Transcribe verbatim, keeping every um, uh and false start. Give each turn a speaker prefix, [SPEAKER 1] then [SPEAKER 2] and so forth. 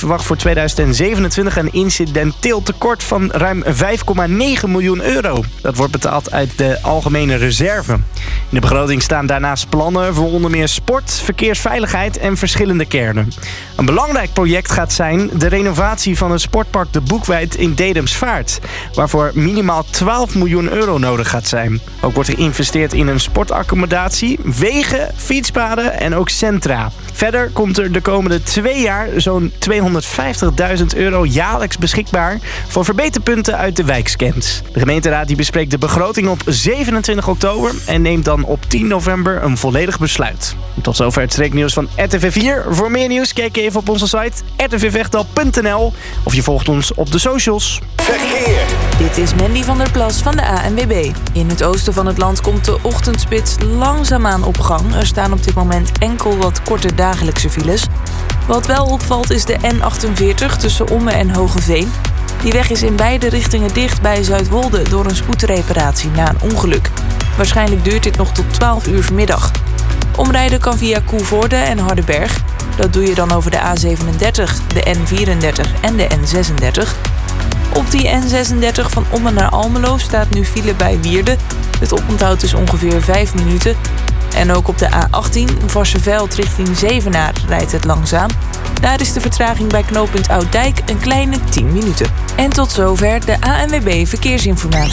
[SPEAKER 1] verwacht voor tweeduizend zevenentwintig een incidenteel tekort van ruim vijf komma negen miljoen euro. Dat wordt betaald uit de algemene reserve. In de begroting staan daarnaast plannen voor onder meer sport, verkeersveiligheid en verschillende kernen. Een belangrijk project gaat zijn de renovatie van het sportpark De Boekweit in Dedemsvaart, waarvoor minimaal twaalf miljoen euro nodig gaat zijn. Ook wordt er geïnvesteerd in een sportaccommodatie, wegen, fietspaden en ook centra. Verder komt er de komende twee jaar zo'n tweehonderdvijftigduizend euro jaarlijks beschikbaar voor verbeterpunten uit de wijkscans. De gemeenteraad die bespreekt de begroting op zevenentwintig oktober en neemt dan op tien november een volledig besluit. Tot zover het streeknieuws van R T V vier. Voor meer nieuws kijk even op onze site r t v veghtal punt n l of je volgt ons op de socials.
[SPEAKER 2] Verkeer.
[SPEAKER 3] Dit is Mandy van der Plas van de A N W B. In het oosten van het land komt de ochtendspits langzaamaan op gang. Er staan op dit moment enkel wat korte dagelijkse files. Wat wel opvalt is de N achtenveertig tussen Ommen en Hogeveen. Die weg is in beide richtingen dicht bij Zuidwolde door een spoedreparatie na een ongeluk. Waarschijnlijk duurt dit nog tot twaalf uur vanmiddag. Omrijden kan via Koevoorde en Hardenberg. Dat doe je dan over de A zevenendertig, de N vierendertig en de N zesendertig. Op die N zesendertig van Ommen naar Almelo staat nu file bij Wierden. Het oponthoud is ongeveer vijf minuten. En ook op de A achttien, Varsseveld richting Zevenaar, rijdt het langzaam. Daar is de vertraging bij knooppunt Ouddijk een kleine tien minuten. En tot zover de A N W B Verkeersinformatie.